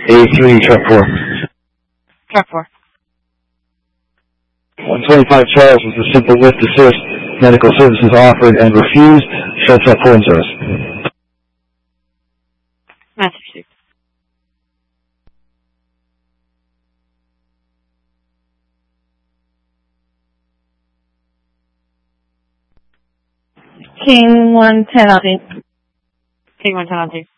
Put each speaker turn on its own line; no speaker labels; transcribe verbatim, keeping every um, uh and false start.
A three, truck four.
Truck four.
one twenty-five Charles was a simple lift assist. Medical services offered and refused. Show truck four in service.
Massachusetts.
King one ten on T.
King one ten on T.